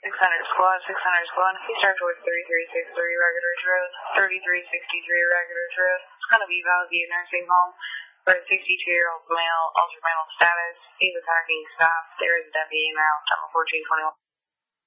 600 squad, 600 squad. He starts with 3363 Ragged Ridge Road, 3363 Ragged Ridge Road. It's going to be Valley View Nursing Home for a 62-year-old male, altered mental status. He's attacking staff. There is a deputy now, time 1421.